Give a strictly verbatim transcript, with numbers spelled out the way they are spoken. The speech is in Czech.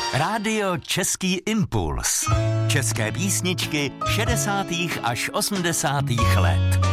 Rádio Český impuls. České písničky šedesátých až osmdesátých let.